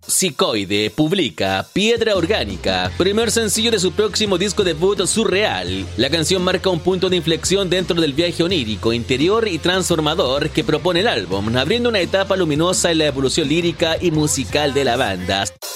Psicoide publica Piedra Orgánica, primer sencillo de su próximo disco debut Surreal. La canción marca un punto de inflexión dentro del viaje onírico, interior y transformador que propone el álbum, abriendo una etapa luminosa en la evolución lírica y musical de la banda.